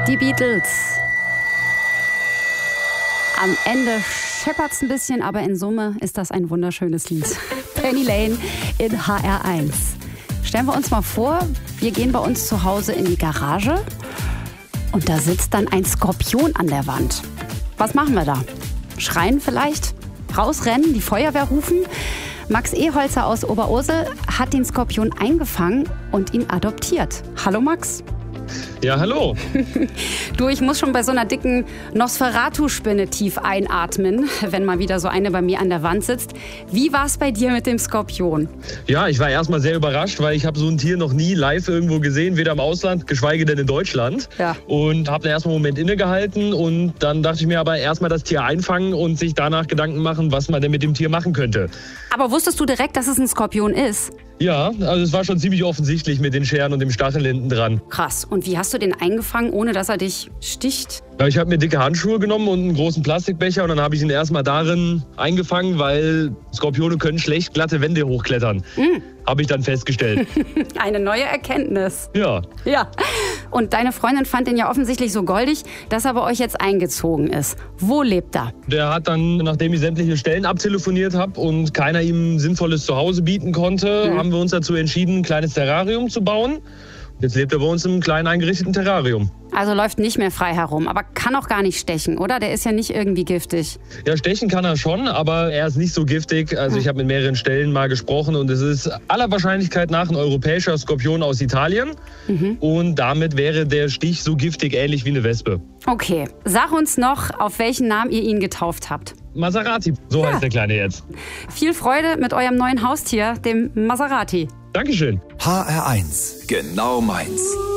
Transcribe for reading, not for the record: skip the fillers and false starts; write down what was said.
Die Beatles. Am Ende scheppert's ein bisschen, aber in Summe ist das ein wunderschönes Lied. Penny Lane in HR1. Stellen wir uns mal vor, wir gehen bei uns zu Hause in die Garage und da sitzt dann ein Skorpion an der Wand. Was machen wir da? Schreien vielleicht? Rausrennen? Die Feuerwehr rufen? Max Eholzer aus Oberursel hat den Skorpion eingefangen und ihn adoptiert. Hallo Max. Ja, hallo. Du, ich muss schon bei so einer dicken Nosferatu-Spinne tief einatmen, wenn mal wieder so eine bei mir an der Wand sitzt. Wie war's bei dir mit dem Skorpion? Ja, ich war erstmal sehr überrascht, weil ich habe so ein Tier noch nie live irgendwo gesehen, weder im Ausland, geschweige denn in Deutschland. Ja. Und habe dann erstmal einen Moment innegehalten und dann dachte ich mir aber erstmal das Tier einfangen und sich danach Gedanken machen, was man denn mit dem Tier machen könnte. Aber wusstest du direkt, dass es ein Skorpion ist? Ja, also es war schon ziemlich offensichtlich mit den Scheren und dem Stachel hinten dran. Krass. Und wie hast du den eingefangen, ohne dass er dich sticht? Ja, ich habe mir dicke Handschuhe genommen und einen großen Plastikbecher und dann habe ich ihn erstmal darin eingefangen, weil Skorpione können schlecht glatte Wände hochklettern. Habe ich dann festgestellt. Eine neue Erkenntnis. Ja. Ja. Und deine Freundin fand ihn ja offensichtlich so goldig, dass er bei euch jetzt eingezogen ist. Wo lebt er? Der hat dann, nachdem ich sämtliche Stellen abtelefoniert habe und keiner ihm ein sinnvolles Zuhause bieten konnte, haben wir uns dazu entschieden, ein kleines Terrarium zu bauen. Jetzt lebt er bei uns im kleinen eingerichteten Terrarium. Also läuft nicht mehr frei herum, aber kann auch gar nicht stechen, oder? Der ist ja nicht irgendwie giftig. Ja, stechen kann er schon, aber er ist nicht so giftig. Also ich habe mit mehreren Stellen mal gesprochen und es ist aller Wahrscheinlichkeit nach ein europäischer Skorpion aus Italien. Und damit wäre der Stich so giftig ähnlich wie eine Wespe. Okay, sag uns noch, auf welchen Namen ihr ihn getauft habt. Maserati, so heißt der Kleine jetzt. Viel Freude mit eurem neuen Haustier, dem Maserati. Dankeschön. HR1, genau meins.